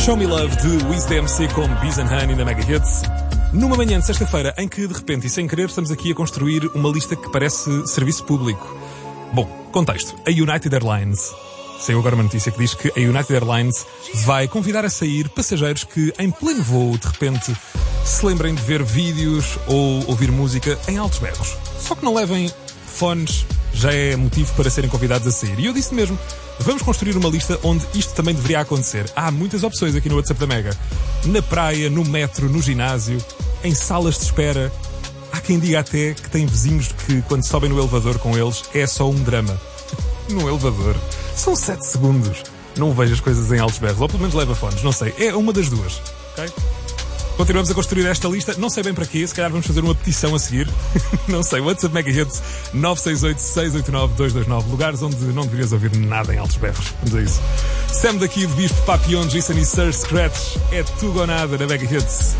Show Me Love de Wiz DMC com Bees and Honey na Mega Hits. Numa manhã de sexta-feira em que, de repente e sem querer, estamos aqui a construir uma lista que parece serviço público. Bom, contexto. A United Airlines. Saiu agora uma notícia que diz que a United Airlines vai convidar a sair passageiros que, em pleno voo, de repente, se lembrem de ver vídeos ou ouvir música em altos berros. Só que não levem fones, já é motivo para serem convidados a sair. E eu disse mesmo, vamos construir uma lista onde isto também deveria acontecer. Há muitas opções aqui no WhatsApp da Mega. Na praia, no metro, no ginásio, em salas de espera. Há quem diga até que tem vizinhos que, quando sobem no elevador com eles, é só um drama. No elevador. São 7 segundos. Não vejo as coisas em altos berros. Ou pelo menos leva fones, não sei. É uma das duas. Ok? Continuamos a construir esta lista. Não sei bem para quê. Se calhar vamos fazer uma petição a seguir. Não sei. WhatsApp Mega Hits 968-689-229. Lugares onde não deverias ouvir nada em altos berros. Vamos a isso. Sam daqui de Bispo, Papillon, Jason e Sir Scratch. É tudo ou nada na Mega Hits.